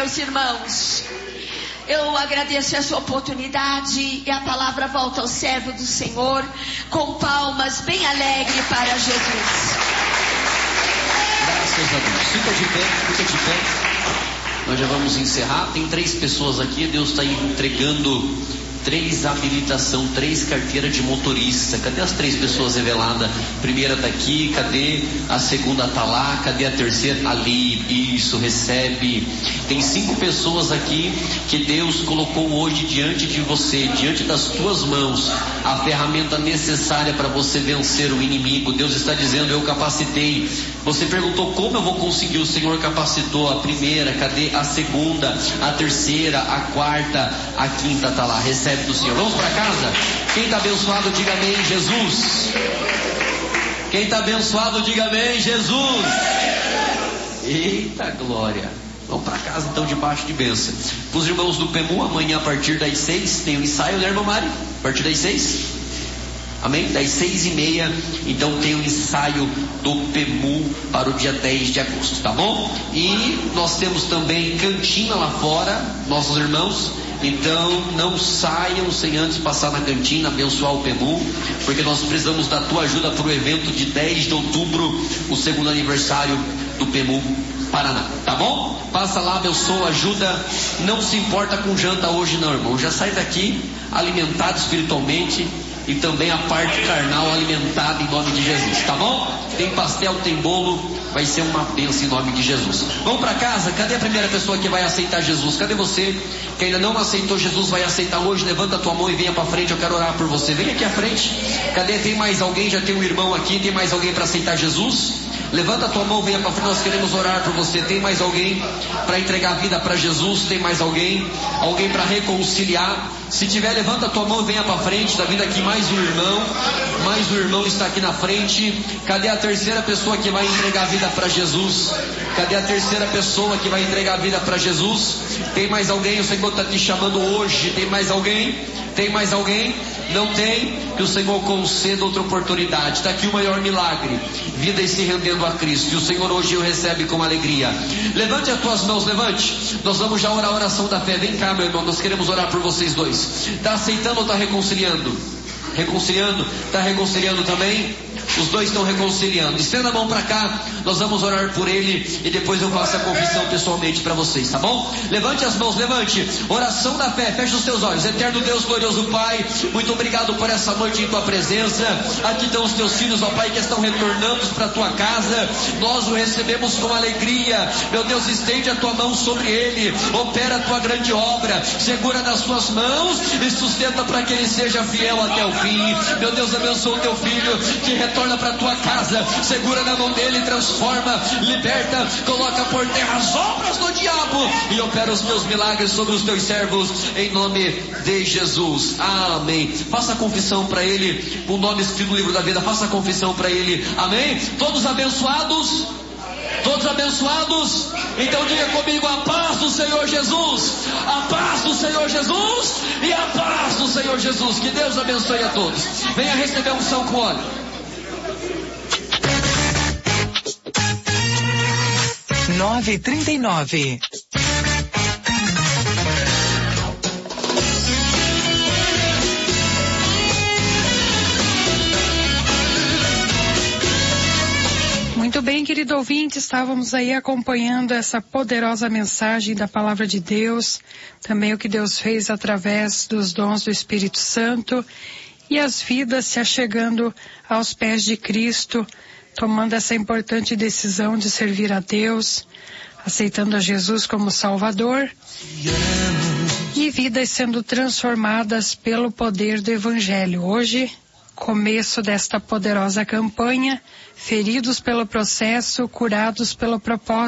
meus irmãos. Eu agradeço essa oportunidade e a palavra volta ao servo do Senhor com palmas bem alegre para Jesus. Graças a Deus. Fica de pé. Nós já vamos encerrar. Tem 3 pessoas aqui. Deus está entregando 3 habilitação, 3 carteiras de motorista. Cadê as 3 pessoas reveladas? Primeira está aqui, cadê? A segunda está lá, cadê a terceira? Ali, isso, recebe. Tem 5 pessoas aqui que Deus colocou hoje diante de você, diante das tuas mãos, a ferramenta necessária para você vencer o inimigo. Deus está dizendo, eu capacitei. Você perguntou como eu vou conseguir, o Senhor capacitou. A primeira, cadê? A segunda, a terceira, a quarta, a quinta está lá, recebe do Senhor. Vamos para casa? Quem está abençoado, diga amém, Jesus. Quem está abençoado, diga amém, Jesus. Eita glória. Vamos para casa então, debaixo de bênção. Para os irmãos do PEMU, amanhã a partir das 6 tem um ensaio, né, irmã Mari? A partir das 6? Amém? Das 6:30, então tem um ensaio do PEMU para o dia 10 de agosto, tá bom? E nós temos também cantina lá fora, nossos irmãos. Então não saiam sem antes passar na cantina, abençoar o PEMU, porque nós precisamos da tua ajuda para o evento de 10 de outubro, o 2º aniversário do PEMU Paraná, tá bom? Passa lá, abençoa, ajuda. Não se importa com janta hoje não, irmão. Já sai daqui alimentado espiritualmente e também a parte carnal alimentada em nome de Jesus, tá bom? Tem pastel, tem bolo, vai ser uma bênção em nome de Jesus. Vamos para casa. Cadê a primeira pessoa que vai aceitar Jesus? Cadê você que ainda não aceitou Jesus, vai aceitar hoje? Levanta a tua mão e venha para frente, eu quero orar por você. Vem aqui à frente. Cadê? Tem mais alguém? Já tem um irmão aqui, tem mais alguém para aceitar Jesus? Levanta a tua mão, venha para frente, nós queremos orar por você. Tem mais alguém para entregar a vida para Jesus? Tem mais alguém? Alguém para reconciliar? Se tiver, levanta a tua mão e venha para frente. Está vindo aqui mais um irmão está aqui na frente. Cadê a terceira pessoa que vai entregar a vida para Jesus? Cadê a terceira pessoa que vai entregar a vida para Jesus? Tem mais alguém? O Senhor está te chamando hoje. Tem mais alguém? Tem mais alguém? Não tem? Que o Senhor conceda outra oportunidade. Está aqui o maior milagre, vida e se rendendo a Cristo. E o Senhor hoje o recebe com alegria. Levante as tuas mãos, levante. Nós vamos já orar a oração da fé. Vem cá, meu irmão, nós queremos orar por vocês dois. Está aceitando ou está reconciliando? Reconciliando? Está reconciliando também? Os dois estão reconciliando. Estenda a mão para cá, nós vamos orar por ele e depois eu faço a confissão pessoalmente para vocês, tá bom? Levante as mãos, levante. Oração da fé, feche os teus olhos. Eterno Deus, glorioso Pai, muito obrigado por essa noite em tua presença. Aqui estão os teus filhos, ó Pai, que estão retornando para a tua casa. Nós o recebemos com alegria. Meu Deus, estende a tua mão sobre ele, opera a tua grande obra, segura nas tuas mãos e sustenta para que ele seja fiel até o fim. Meu Deus, abençoa o teu filho que retorna para a tua casa, segura na mão dele, transforma, liberta, coloca por terra as obras do diabo e opera os teus milagres sobre os teus servos, em nome de Jesus, amém. Faça a confissão para ele, o nome escrito no livro da vida, faça a confissão para ele, amém. Todos abençoados? Todos abençoados? Então diga comigo: a paz do Senhor Jesus, a paz do Senhor Jesus e a paz do Senhor Jesus. Que Deus abençoe a todos. Venha receber a unção com óleo. 9h39. Muito bem, querido ouvinte, estávamos aí acompanhando essa poderosa mensagem da Palavra de Deus, também o que Deus fez através dos dons do Espírito Santo e as vidas se achegando aos pés de Cristo, tomando essa importante decisão de servir a Deus, aceitando a Jesus como Salvador e vidas sendo transformadas pelo poder do Evangelho. Hoje, começo desta poderosa campanha, feridos pelo processo, curados pelo propósito.